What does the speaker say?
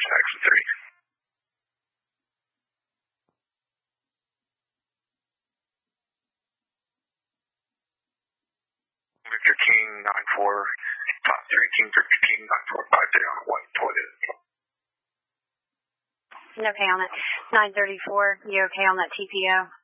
exit 3. Victor King 94, top 3, King Victor King 9450 on a white toilet. Okay on it. 934, you okay on that TPO?